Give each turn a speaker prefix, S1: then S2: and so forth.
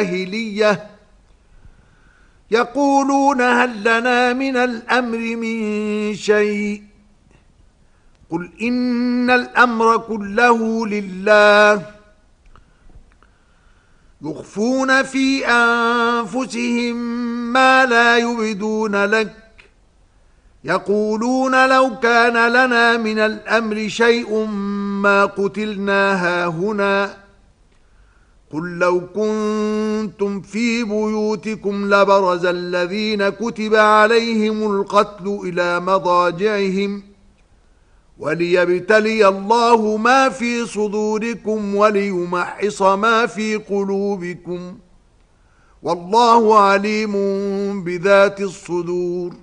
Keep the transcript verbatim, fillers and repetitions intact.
S1: الجاهلية يقولون هل لنا من الأمر من شيء قل إن الأمر كله لله يخفون في أنفسهم ما لا يبدون لك يقولون لو كان لنا من الأمر شيء ما قتلنا هاهنا قل لو كنتم في بيوتكم لبرز الذين كتب عليهم القتل إلى مضاجعهم وليبتلي الله ما في صدوركم وليمحص ما في قلوبكم والله عليم بذات الصدور